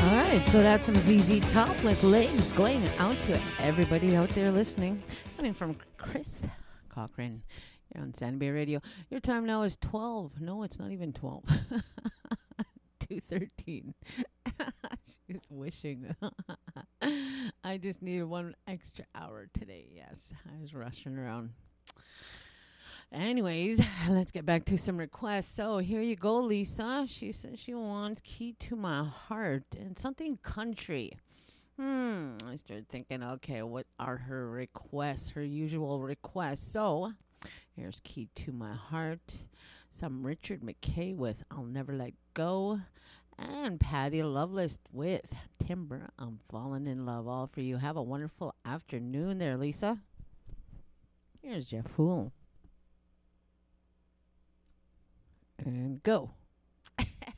All right, so that's some ZZ Top with Legs going out to everybody out there listening. Coming from Chris Cochran here on Sandy Bay Radio. Your time now is 12. No, it's not even 12. 2:13. She's wishing. I just needed one extra hour today. Yes, I was rushing around. Anyways, let's get back to some requests. So here you go, Lisa. She says she wants Key to My Heart and something country. I started thinking, okay, what are her requests, her usual requests? So here's Key to My Heart, some Richard McKay with I'll Never Let Go, and Patty Loveless with Timber, I'm Falling in Love. All for you. Have a wonderful afternoon there, Lisa. Here's Jeff Hoole. And go.